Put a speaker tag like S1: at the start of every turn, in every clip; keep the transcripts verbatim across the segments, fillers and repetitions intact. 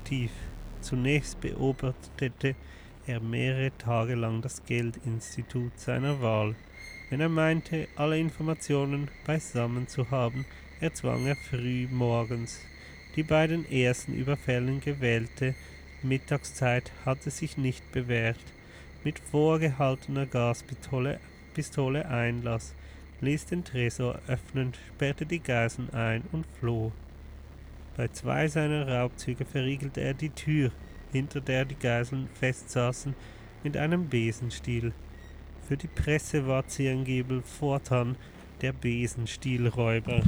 S1: Detektiv. Zunächst beobachtete er mehrere Tage lang das Geldinstitut seiner Wahl. Wenn er meinte, alle Informationen beisammen zu haben, erzwang er früh morgens. Die beiden ersten Überfällen gewählte Mittagszeit hatte sich nicht bewährt. Mit vorgehaltener Gaspistole Pistole Einlass, ließ den Tresor öffnen, sperrte die Geiseln ein und floh. Bei zwei seiner Raubzüge verriegelte er die Tür, hinter der die Geiseln festsaßen, mit einem Besenstiel. Für die Presse war Zierengiebel fortan der Besenstielräuber.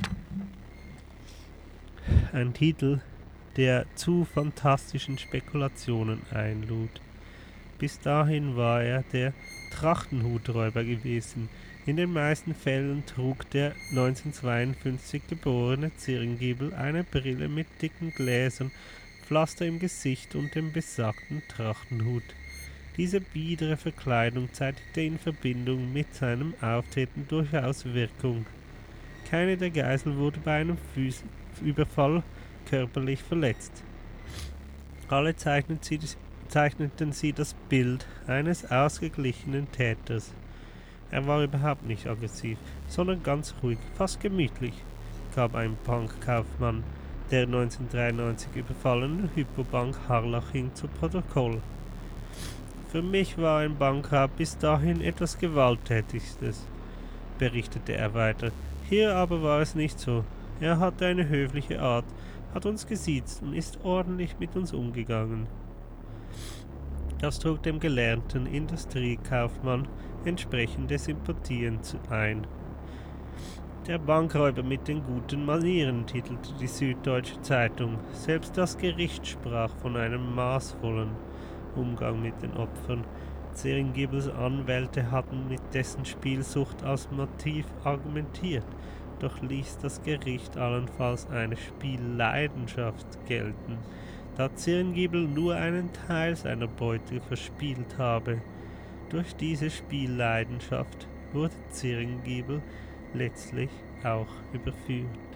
S1: Ein Titel, der zu fantastischen Spekulationen einlud. Bis dahin war er der Trachtenhuträuber gewesen. In den meisten Fällen trug der neunzehnhundertzweiundfünfzig geborene Zierengiebel eine Brille mit dicken Gläsern, Pflaster im Gesicht und dem besagten Trachtenhut. Diese biedere Verkleidung zeitigte in Verbindung mit seinem Auftreten durchaus Wirkung. Keine der Geiseln wurde bei einem Füß- Überfall körperlich verletzt. Alle zeichneten sie, zeichneten sie das Bild eines ausgeglichenen Täters. Er war überhaupt nicht aggressiv, sondern ganz ruhig, fast gemütlich, gab ein Bankkaufmann der neunzehnhundertdreiundneunzig überfallenen Hypobank Harlaching zu Protokoll. Für mich war ein Bankraub bis dahin etwas Gewalttätigstes, berichtete er weiter. Hier aber war es nicht so. Er hatte eine höfliche Art, hat uns gesiezt und ist ordentlich mit uns umgegangen. Das trug dem gelernten Industriekaufmann entsprechende Sympathien ein. Der Bankräuber mit den guten Manieren, titelte die Süddeutsche Zeitung. Selbst das Gericht sprach von einem maßvollen Umgang mit den Opfern. Zierengiebels Anwälte hatten mit dessen Spielsucht als Motiv argumentiert, doch ließ das Gericht allenfalls eine Spielleidenschaft gelten, da Zierengiebel nur einen Teil seiner Beute verspielt habe. Durch diese Spielleidenschaft wurde Zierengiebel letztlich auch überführt.